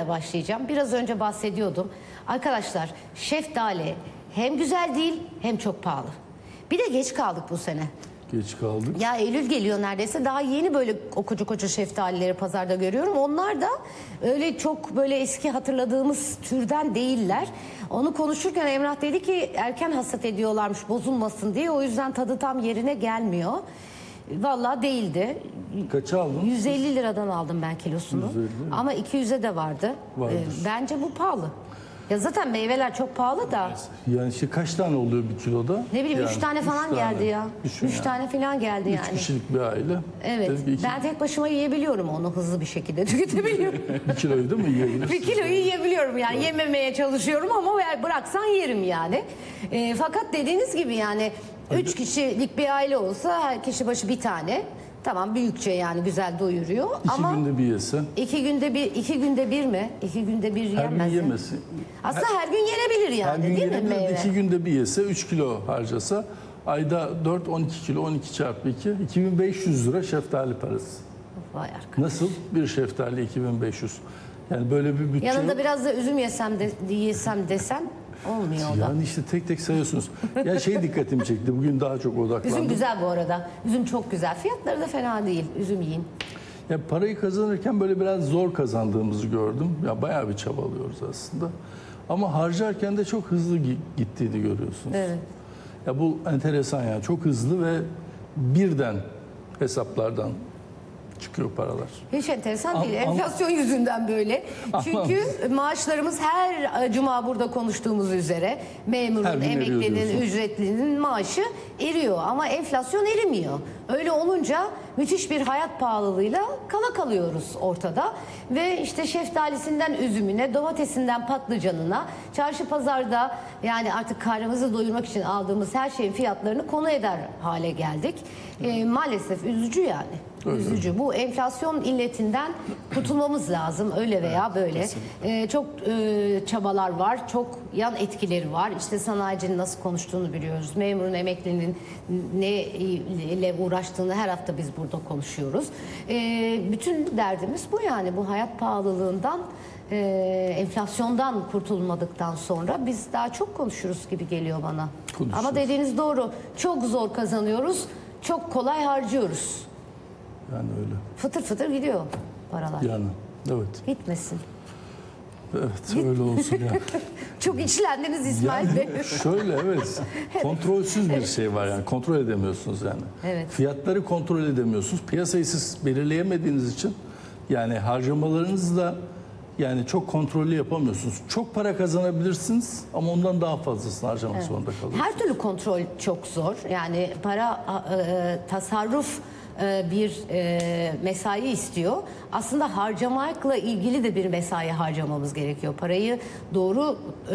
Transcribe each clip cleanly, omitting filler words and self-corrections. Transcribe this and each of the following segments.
başlayacağım. Biraz önce bahsediyordum. Arkadaşlar şeftali hem güzel değil hem çok pahalı. Bir de geç kaldık bu sene. Geç kaldık. Ya Eylül geliyor neredeyse. Daha yeni böyle o koca şeftalileri pazarda görüyorum. Onlar da öyle çok böyle eski hatırladığımız türden değiller. Onu konuşurken Emrah dedi ki erken hasat ediyorlarmış bozulmasın diye. O yüzden tadı tam yerine gelmiyor. Vallahi değildi. Kaça aldın? 150 liradan aldım ben kilosunu. 150 ama 200'e de vardı. Bence bu pahalı. Ya zaten meyveler çok pahalı da. Yani işte kaç tane oluyor bir kiloda? Ne bileyim yani 3 tane falan geldi ya. 3 tane falan geldi yani. 3 kişilik bir aile. Evet. Ben tek başıma yiyebiliyorum onu hızlı bir şekilde tüketebiliyorum. 1 kiloyu da mı yiyebilirsin? 1 kiloyu yiyebiliyorum yani. Evet. Yememeye çalışıyorum ama bıraksan yerim yani. Fakat dediğiniz gibi yani 3 kişilik bir aile olsa her kişi başı bir tane. Tamam büyükçe yani güzel doyuruyor. 2 ama günde bir yesen. 2 günde bir mi? 2 günde bir yenmez. Her gün yemesin. Aslında her gün yenebilir yani, her gün değil mi meyve? 2 günde bir yese 3 kilo harcasa ayda 4-12 kilo 12 çarpı 2 2500 lira şeftali parası. Vay arkadaş. Nasıl? Bir şeftali 2500. Yani böyle bir bütçe yanında yok. biraz da üzüm yesem desen olmuyor o da. Yani işte tek tek sayıyorsunuz. Ya dikkatimi çekti. Bugün daha çok odaklandım. Üzüm güzel bu arada. Üzüm çok güzel. Fiyatları da fena değil. Üzüm yiyin. Ya parayı kazanırken böyle biraz zor kazandığımızı gördüm. Ya bayağı bir çabalıyoruz aslında. Ama harcarken de çok hızlı gittiğini görüyorsunuz. Evet. Ya bu enteresan yani. Çok hızlı ve birden hesaplardan çıkıyor paralar. Hiç enteresan değil. Enflasyon yüzünden böyle. Çünkü maaşlarımız her cuma burada konuştuğumuz üzere memurun, emeklinin, ücretlinin maaşı eriyor. Ama enflasyon erimiyor. Öyle olunca müthiş bir hayat pahalılığıyla kalıyoruz ortada. Ve işte şeftalisinden üzümüne, domatesinden patlıcanına, çarşı pazarda yani artık karnımızı doyurmak için aldığımız her şeyin fiyatlarını konu eder hale geldik. Maalesef üzücü yani. Öyle. Üzücü. Bu enflasyon illetinden kurtulmamız lazım öyle veya böyle. Çok çabalar var, çok yan etkileri var. İşte sanayicinin nasıl konuştuğunu biliyoruz. Memurun, emeklinin ne ile uğraştığını her hafta biz burada konuşuyoruz. Bütün derdimiz bu yani. Bu hayat pahalılığından, enflasyondan kurtulmadıktan sonra biz daha çok konuşuruz gibi geliyor bana. Ama dediğiniz doğru. Çok zor kazanıyoruz, çok kolay harcıyoruz. Yani öyle. Fıtır fıtır gidiyor paralar. Yani evet. Gitmesin. Evet öyle olsun ya. Çok içlendiniz İsmail Bey. Şöyle evet. Kontrolsüz bir şey var yani. Kontrol edemiyorsunuz yani. Evet. Fiyatları kontrol edemiyorsunuz. Piyasayı siz belirleyemediğiniz için yani harcamalarınızı da yani çok kontrollü yapamıyorsunuz. Çok para kazanabilirsiniz ama ondan daha fazlasını harcamak zorunda kalıyorsunuz. Her türlü kontrol çok zor. Yani para tasarruf bir mesai istiyor. Aslında harcamakla ilgili de bir mesai harcamamız gerekiyor. Parayı doğru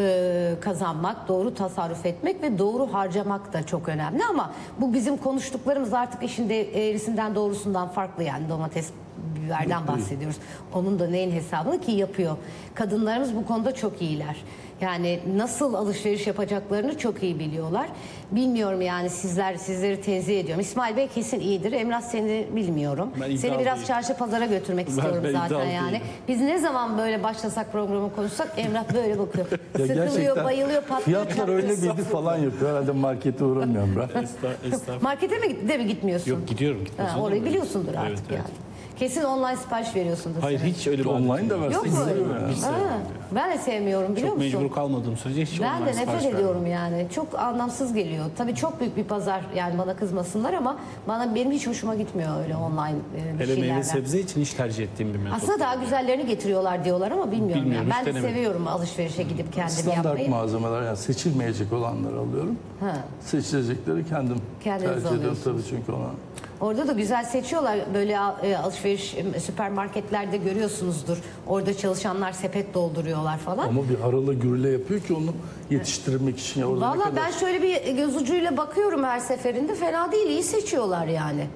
kazanmak, doğru tasarruf etmek ve doğru harcamak da çok önemli ama bu bizim konuştuklarımız artık işin de eğrisinden doğrusundan farklı yani domates biberden bahsediyoruz. Onun da neyin hesabını ki yapıyor. Kadınlarımız bu konuda çok iyiler. Yani nasıl alışveriş yapacaklarını çok iyi biliyorlar. Bilmiyorum yani sizleri tenzih ediyorum. İsmail Bey kesin iyidir. Emrah seni bilmiyorum. Seni biraz çarşı pazara götürmek istiyorum zaten yani. Biz ne zaman böyle başlasak programı konuşsak Emrah böyle bakıyor. Sıkılıyor, bayılıyor, patlıyor. Fiyatlar öyle miydi falan yapıyor. Herhalde markete uğramıyorum ben. Estağfurullah. Markete mi gitmiyorsun? Yok gidiyorum. Orayı biliyorsundur artık evet. yani. Kesin online sipariş veriyorsundur. Hayır sen. hiç öyle bir Online de adetim versin. Yok mu öyle? Yani. Hiç sevmiyorum. Ben de sevmiyorum biliyor Çok musun? mecbur kalmadığım sürece hiç Ben online de sipariş nefret ediyorum vermem. yani. Çok anlamsız geliyor. Tabii çok büyük bir pazar yani bana kızmasınlar ama benim hiç hoşuma gitmiyor öyle online bir Hele şeylerden. meyve sebze için hiç tercih ettiğim bir metot. Aslında daha güzellerini getiriyorlar diyorlar ama bilmiyorum. Bilmiyorum, Yani. hiç Ben de denemedim. seviyorum alışverişe gidip kendim Standart yapmayı. malzemeler yani seçilmeyecek olanları alıyorum. Ha. Seçilecekleri kendim Kendiniz tercih ediyorum alıyorsunuz. tabii çünkü ona. Orada da güzel seçiyorlar. Böyle alışveriş süpermarketlerde görüyorsunuzdur. Orada çalışanlar sepet dolduruyorlar falan. Ama bir harala gürle yapıyor ki onu yetiştirmek için. Ya orada ne Valla kadar- ben şöyle bir göz ucuyla bakıyorum her seferinde. Fena değil, iyi seçiyorlar yani.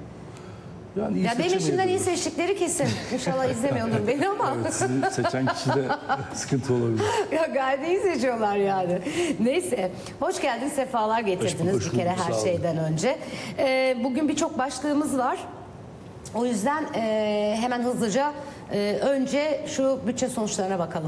Yani iyi Ya benim içimden iyi seçemeyebilir. seçtikleri kesin. İnşallah izlemiyordur beni ama. Evet, sizi seçen kişide sıkıntı olabilir. Ya gayet iyi seçiyorlar yani. Neyse. Hoş geldiniz, sefalar getirdiniz Hoş bir kere bulduk, her sağ olun. şeyden önce. Bugün birçok başlığımız var. O yüzden hemen hızlıca önce şu bütçe sonuçlarına bakalım.